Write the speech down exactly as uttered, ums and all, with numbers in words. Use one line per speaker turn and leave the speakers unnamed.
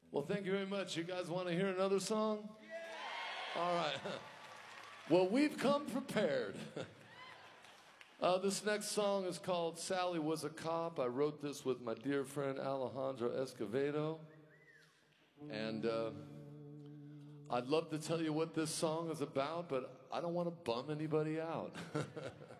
Well, thank you very much. You guys want to hear another song? Yeah! All right. Well, we've come prepared. uh, this next song is called Sally Was a Cop. I wrote this with my dear friend Alejandro Escovedo. And uh, I'd love to tell you what this song is about, but I don't want to bum anybody out.